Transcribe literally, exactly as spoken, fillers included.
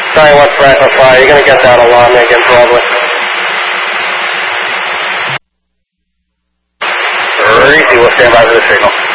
Sorry, what's Franklin Fire? You're going to get that alarm again, probably. Reese, we'll stand by for the signal.